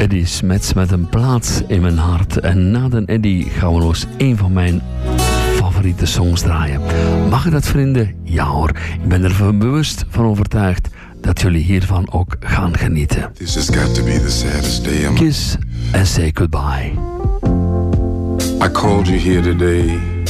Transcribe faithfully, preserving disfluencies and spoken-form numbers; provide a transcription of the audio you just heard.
Eddie Smets met een plaats in mijn hart. En na de Eddie gaan we nog eens een van mijn favoriete songs draaien. Mag ik dat, vrienden? Ja hoor. Ik ben er bewust van overtuigd dat jullie hiervan ook gaan genieten. This has got to be the saddest day. Kiss and say goodbye. I called you here today